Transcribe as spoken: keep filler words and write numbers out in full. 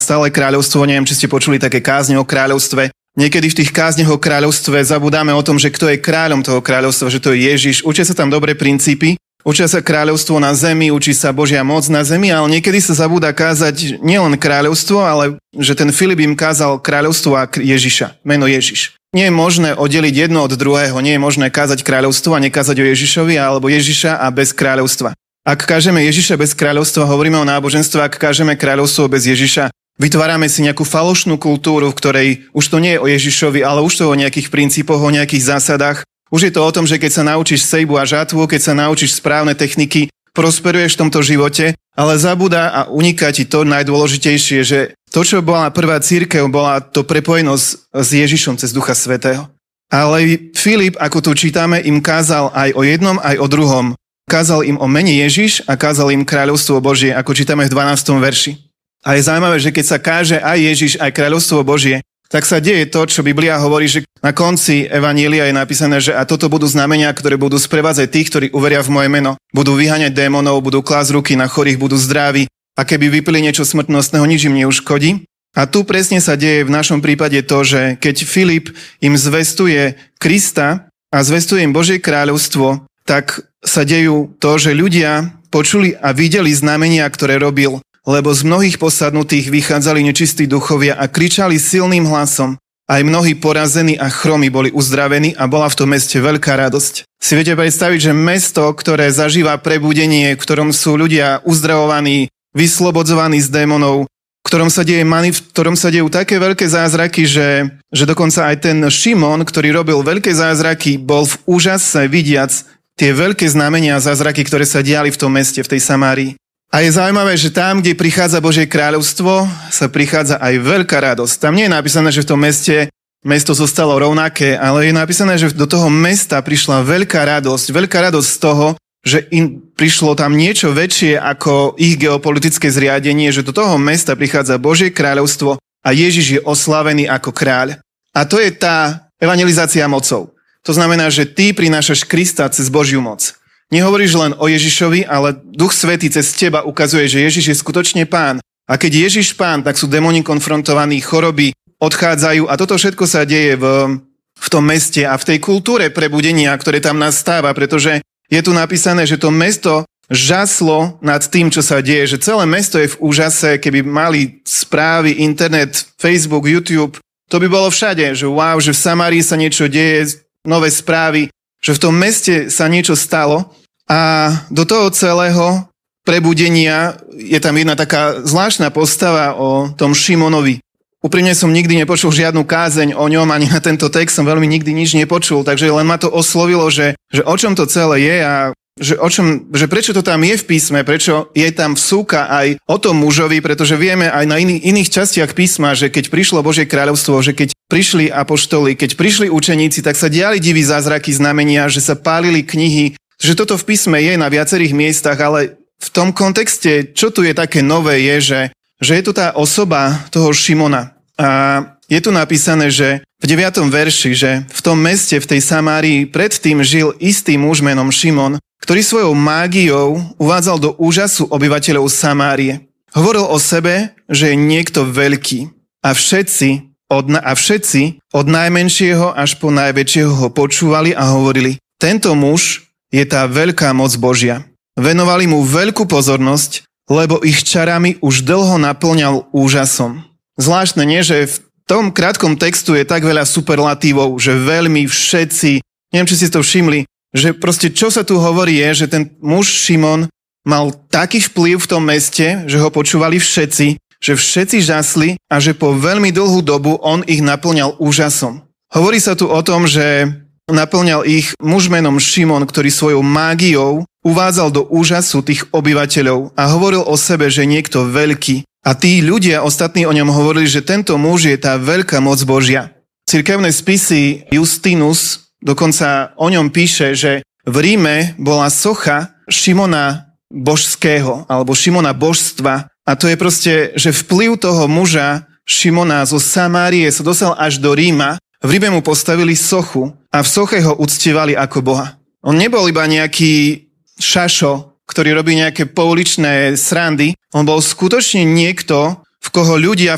stále kráľovstvo, neviem, či ste počuli také kázne o kráľovstve. Niekedy v tých kázniach o kráľovstve zabudáme o tom, že kto je kráľom toho kráľovstva, že to je Ježiš. Učia sa tam dobré princípy, učia sa kráľovstvo na zemi, učí sa Božia moc na zemi, ale niekedy sa zabúda kázať nielen kráľovstvo, ale že ten Filip im kázal kráľovstvo a Ježiša, meno Ježiš. Nie je možné oddeliť jedno od druhého, nie je možné kázať kráľovstvo a nekázať o Ježišovi, alebo Ježiša a bez kráľovstva. Ak kážeme Ježiša bez kráľovstva, hovoríme o náboženstve, ak kážeme kráľovstvo bez Ježiša, vytvárame si nejakú falošnú kultúru, v ktorej už to nie je o Ježišovi, ale už to o nejakých princípoch, o nejakých zásadách. Už je to o tom, že keď sa naučíš sejbu a žatvu, keď sa naučíš správne techniky, prosperuješ v tomto živote, ale zabúda a uniká ti to najdôležitejšie, že to, čo bola prvá cirkev, bola to prepojenosť s Ježišom cez Ducha Svätého. Ale Filip, ako tu čítame, im kázal aj o jednom, aj o druhom. Kázal im o mene Ježiš a kázal im kráľovstvo Božie, ako čítame v dvanástom verši. A je zaujímavé, že keď sa káže aj Ježiš, aj kráľovstvo Božie, tak sa deje to, čo Biblia hovorí, že na konci Evanília je napísané, že a toto budú znamenia, ktoré budú sprevádzať tých, ktorí uveria v moje meno. Budú vyháňať démonov, budú klásť ruky na chorých, budú zdraví a keby vypili niečo smrtnostného, nič im neuškodí. A tu presne sa deje v našom prípade to, že keď Filip im zvestuje Krista a zvestuje im Božie kráľovstvo, tak sa dejú to, že ľudia počuli a videli znamenia, ktoré robil, lebo z mnohých posadnutých vychádzali nečistí duchovia a kričali silným hlasom. Aj mnohí porazení a chromy boli uzdravení a bola v tom meste veľká radosť. Si viete predstaviť, že mesto, ktoré zažíva prebudenie, v ktorom sú ľudia uzdravovaní, vyslobodzovaní z démonov, v ktorom sa deje mani, v ktorom sa dejú také veľké zázraky, že, že dokonca aj ten Šimon, ktorý robil veľké zázraky, bol v úžase vidiac tie veľké znamenia a zázraky, ktoré sa diali v tom meste, v tej Samárii. A je zaujímavé, že tam, kde prichádza Božie kráľovstvo, sa prichádza aj veľká radosť. Tam nie je napísané, že v tom meste mesto zostalo rovnaké, ale je napísané, že do toho mesta prišla veľká radosť. Veľká radosť z toho, že im prišlo tam niečo väčšie ako ich geopolitické zriadenie, že do toho mesta prichádza Božie kráľovstvo a Ježiš je oslávený ako kráľ. A to je tá evangelizácia mocou. To znamená, že ty prinášaš Krista cez Božiu moc. Nehovoríš len o Ježišovi, ale Duch Svätý cez teba ukazuje, že Ježiš je skutočne Pán. A keď Ježiš Pán, tak sú démoni konfrontovaní, choroby odchádzajú a toto všetko sa deje v, v tom meste a v tej kultúre prebudenia, ktoré tam nastáva, pretože je tu napísané, že to mesto žaslo nad tým, čo sa deje, že celé mesto je v úžase, keby mali správy, internet, Facebook, YouTube, to by bolo všade, že wow, že v Samárii sa niečo deje, nové správy, že v tom meste sa niečo stalo a do toho celého prebudenia je tam jedna taká zvláštna postava o tom Šimonovi. Úprimne som nikdy nepočul žiadnu kázeň o ňom, ani na tento text som veľmi nikdy nič nepočul, takže len ma to oslovilo, že, že o čom to celé je a že, o čom, že prečo to tam je v písme, prečo je tam vsúka aj o tom mužovi, pretože vieme aj na iný, iných častiach písma, že keď prišlo Božie kráľovstvo, že keď prišli apoštoli, keď prišli učeníci, tak sa diali diví zázraky, znamenia, že sa pálili knihy, že toto v písme je na viacerých miestach, ale v tom kontexte, čo tu je také nové, je, že, že je tu tá osoba toho Šimona. A je tu napísané, že v deviatom verši, že v tom meste, v tej Samárii, predtým žil istý muž menom Šimon, ktorý svojou mágiou uvádzal do úžasu obyvateľov Samárie. Hovoril o sebe, že je niekto veľký a všetci od, a všetci od najmenšieho až po najväčšieho ho počúvali a hovorili, tento muž je tá veľká moc Božia. Venovali mu veľkú pozornosť, lebo ich čarami už dlho naplňal úžasom. Zvláštne, nie, že v tom krátkom textu je tak veľa superlatívov, že veľmi všetci, neviem, či si to všimli, že proste čo sa tu hovorí je, že ten muž Šimon mal taký vplyv v tom meste, že ho počúvali všetci, že všetci žasli a že po veľmi dlhú dobu on ich naplňal úžasom. Hovorí sa tu o tom, že naplňal ich muž menom Šimon, ktorý svojou mágiou uvádzal do úžasu tých obyvateľov a hovoril o sebe, že niekto veľký. A tí ľudia ostatní o ňom hovorili, že tento muž je tá veľká moc Božia. Cirkevné spisy Justinus dokonca o ňom píše, že v Ríme bola socha Šimona božského alebo Šimona božstva a to je proste, že vplyv toho muža Šimona zo Samárie sa dostal až do Ríma. V Ríme mu postavili sochu a v soche ho uctievali ako Boha. On nebol iba nejaký šašo, ktorý robí nejaké pouličné srandy. On bol skutočne niekto, v koho ľudia